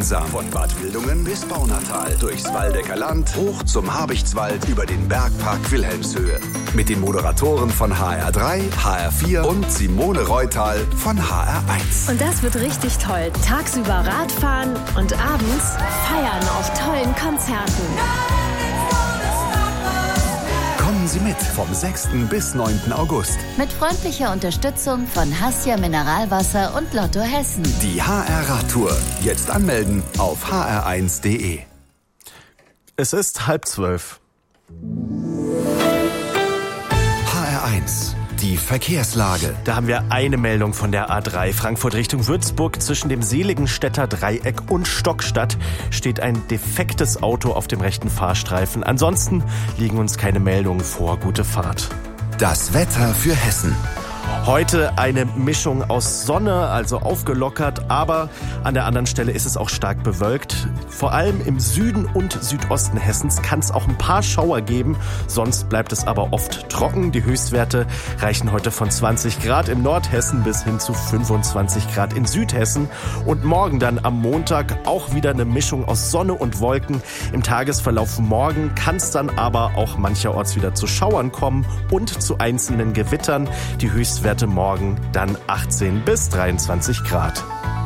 gemeinsam. Von Bad Wildungen bis Baunatal, durchs Waldecker Land, hoch zum Habichtswald, über den Bergpark Wilhelmshöhe. Mit den Moderatoren von HR3, HR4 und Simone Reutal von HR1. Und das wird richtig toll. Tagsüber Radfahren und abends feiern auf tollen Konzerten. Kommen Sie mit vom 6. bis 9. August. Mit freundlicher Unterstützung von Hassia Mineralwasser und Lotto Hessen. Die HR-Radtour. Jetzt anmelden auf hr1.de. Es ist 11:30. HR1. Die Verkehrslage. Da haben wir eine Meldung von der A3 Frankfurt Richtung Würzburg. Zwischen dem Seligenstädter Dreieck und Stockstadt steht ein defektes Auto auf dem rechten Fahrstreifen. Ansonsten liegen uns keine Meldungen vor. Gute Fahrt. Das Wetter für Hessen. Heute eine Mischung aus Sonne, also aufgelockert, aber an der anderen Stelle ist es auch stark bewölkt. Vor allem im Süden und Südosten Hessens kann es auch ein paar Schauer geben, sonst bleibt es aber oft trocken. Die Höchstwerte reichen heute von 20 Grad im Nordhessen bis hin zu 25 Grad in Südhessen. Und morgen dann am Montag auch wieder eine Mischung aus Sonne und Wolken. Im Tagesverlauf morgen kann es dann aber auch mancherorts wieder zu Schauern kommen und zu einzelnen Gewittern. Die Höchstwerte morgen dann 18 bis 23 Grad.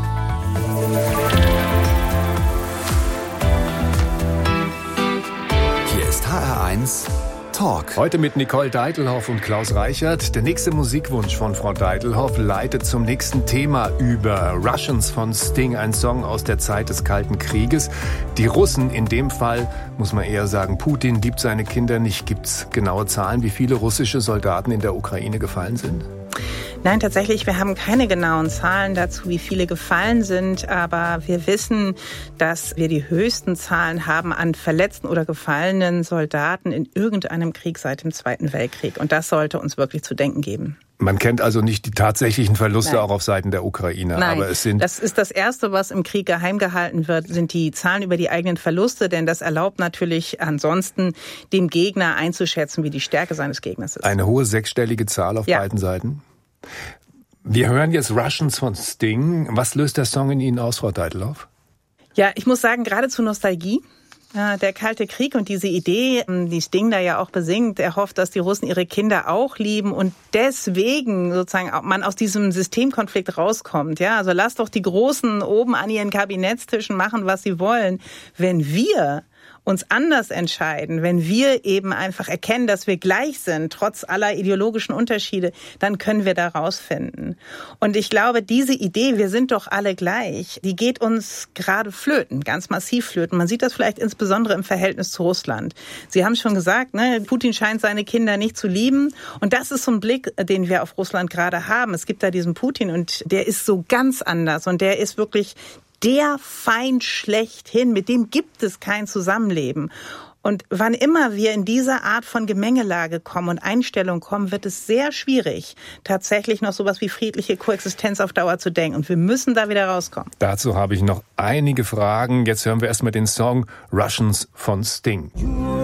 Hier ist HR1 Talk. Heute mit Nicole Deitelhoff und Klaus Reichert. Der nächste Musikwunsch von Frau Deitelhoff leitet zum nächsten Thema über. Russians von Sting, ein Song aus der Zeit des Kalten Krieges. Die Russen, in dem Fall muss man eher sagen, Putin liebt seine Kinder nicht. Gibt's genaue Zahlen, wie viele russische Soldaten in der Ukraine gefallen sind? Nein, tatsächlich, wir haben keine genauen Zahlen dazu, wie viele gefallen sind. Aber wir wissen, dass wir die höchsten Zahlen haben an verletzten oder gefallenen Soldaten in irgendeinem Krieg seit dem Zweiten Weltkrieg. Und das sollte uns wirklich zu denken geben. Man kennt also nicht die tatsächlichen Verluste. Nein. Auch auf Seiten der Ukraine. Nein, aber es sind das ist das Erste, was im Krieg geheim gehalten wird, sind die Zahlen über die eigenen Verluste. Denn das erlaubt natürlich ansonsten dem Gegner einzuschätzen, wie die Stärke seines Gegners ist. Eine hohe sechsstellige Zahl auf beiden Seiten. Wir hören jetzt Russians von Sting. Was löst der Song in Ihnen aus, Frau Deitelhoff? Ja, ich muss sagen, geradezu Nostalgie. Der Kalte Krieg und diese Idee, die Sting da ja auch besingt, er hofft, dass die Russen ihre Kinder auch lieben und deswegen sozusagen man aus diesem Systemkonflikt rauskommt. Ja, also lasst doch die Großen oben an ihren Kabinettstischen machen, was sie wollen. Wenn wir uns anders entscheiden, wenn wir eben einfach erkennen, dass wir gleich sind, trotz aller ideologischen Unterschiede, dann können wir da rausfinden. Und ich glaube, diese Idee, wir sind doch alle gleich, die geht uns gerade flöten, ganz massiv flöten. Man sieht das vielleicht insbesondere im Verhältnis zu Russland. Sie haben schon gesagt, Putin scheint seine Kinder nicht zu lieben. Und das ist so ein Blick, den wir auf Russland gerade haben. Es gibt da diesen Putin und der ist so ganz anders und der ist wirklich der Feind schlechthin, mit dem gibt es kein Zusammenleben. Und wann immer wir in diese Art von Gemengelage kommen und Einstellung kommen, wird es sehr schwierig, tatsächlich noch sowas wie friedliche Koexistenz auf Dauer zu denken. Und wir müssen da wieder rauskommen. Dazu habe ich noch einige Fragen. Jetzt hören wir erstmal den Song Russians von Sting.